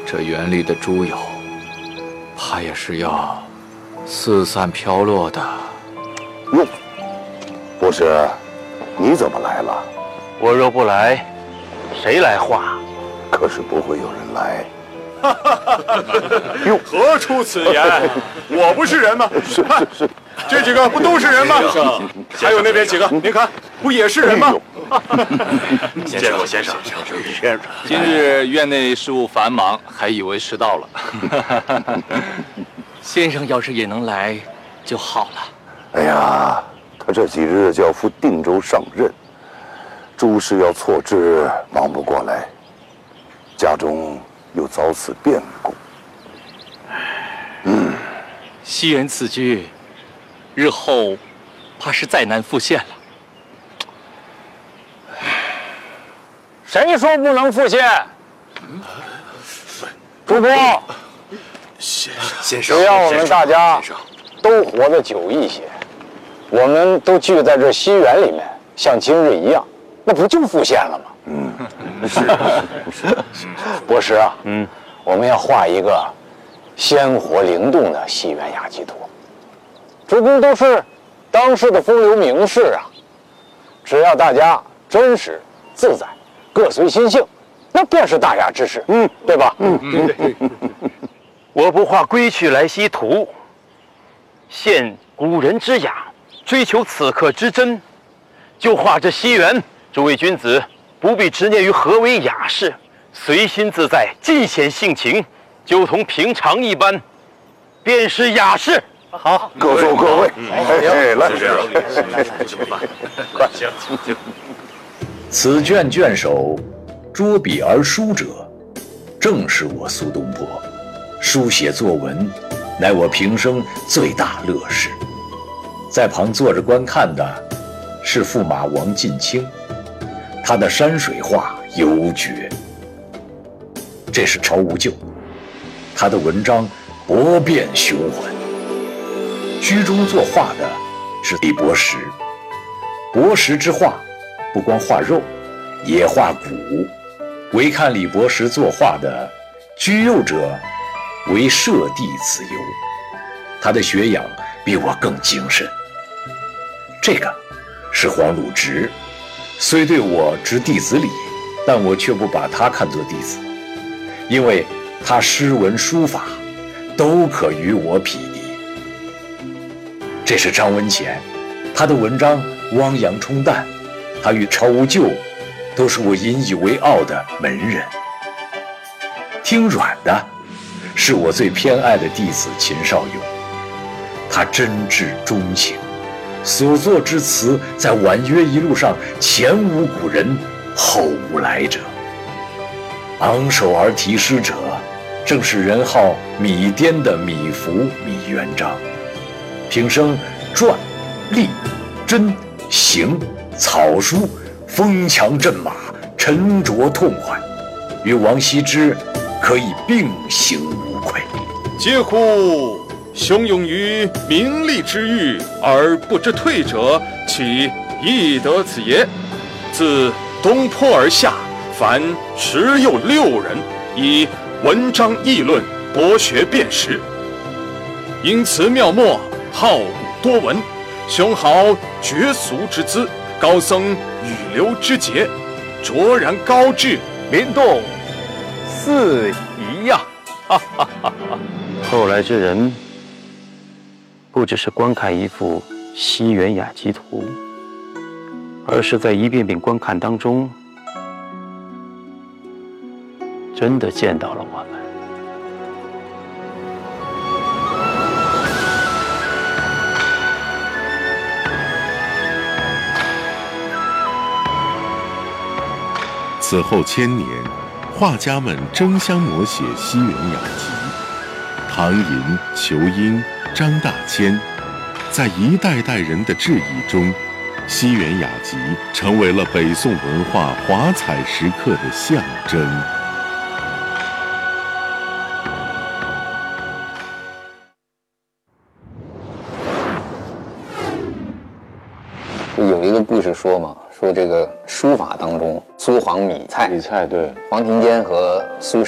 这园里的猪友，怕也是要四散飘落的。 哟，博士，你怎么来了？ 我若不来，谁来画？ 可是不会有人来。 哟，何出此言？我不是人吗？ 是， 这几个不都是人吗？还有那边几个，您看，不也是人吗？ 先生，先生， 今日院内事务繁忙，还以为迟到了。 先生要是也能来就好了。 哎呀，他这几日就要赴定州上任，诸事要错置，忙不过来，家中又遭此变故。 西园此居，日后怕是再难复现了。谁说不能复现？主播， 先生， 只要我们大家都活得久一些，我们都聚在这西园里面，像今日一样，那不就复现了吗？是。博士啊，我们要画一个鲜活灵动的西园雅集图。诸公都是当世的风流名士啊，只要大家真实自在，各随心性，那便是大雅之士，对吧？ 对。我不画归去来兮图，现古人之雅，追求此刻之真，就画这西园。诸位君子不必执念于何为雅士，随心自在，尽显性情，就同平常一般，便是雅士。好， 各坐各位。来， 快， 此卷卷首，捉笔而书者，正是我苏东坡。书写作文，乃我平生最大乐事。在旁坐着观看的，是驸马王进清，他的山水画尤绝。这是曹无咎，他的文章博变雄浑。居中作画的是李伯实，伯实之画不光画肉，也画骨。唯看李伯实作画的居右者，为舍弟子游，他的学养比我更精深。这个是黄鲁直，虽对我执弟子礼，但我却不把他看作弟子，因为他诗文书法都可与我匹敌。这是张文潜，他的文章汪洋冲淡，他与曹无咎都是我引以为傲的门人。听阮的是我最偏爱的弟子秦少勇，他真挚钟情，所作之词在婉约一路上前无古人，后无来者。昂首而题诗者，正是人号米颠的米芾、米元璋。平生篆、隶、真、行、草书锋强阵马，沉着痛快，与王羲之可以并行无愧。 嗟乎！雄勇于名利之欲而不知退者，岂易得此也？自东坡而下，凡10有6人，以文章议论，博学辨识，因词妙墨，好古多闻，雄豪绝俗之姿，高僧语流之节，卓然高致， 灵动四夷呀！后来之人，不只是观看一幅西园雅集图，而是在一遍遍观看当中，真的见到了我们。 此后1000年，画家们争相摹写西园雅集。唐寅、仇英、张大千，在一代代人的质疑中，西园雅集成为了北宋文化华彩时刻的象征。 有一个故事说嘛，说这个书法当中，苏黄米蔡， 对， 黄庭坚和苏